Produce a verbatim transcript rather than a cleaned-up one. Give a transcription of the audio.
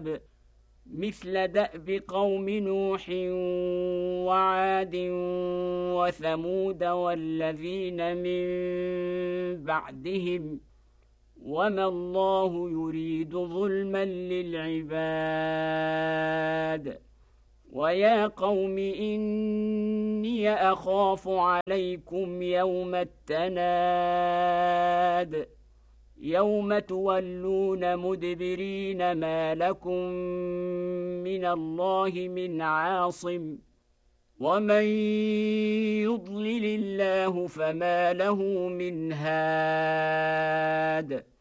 العذاب مثل دأب قوم نوح وعاد وثمود والذين من بعدهم وما الله يريد ظلما للعباد ويا قوم إني أخاف عليكم يوم التناد يوم تولون مدبرين ما لكم من الله من عاصم ومن يضلل الله فما له من هاد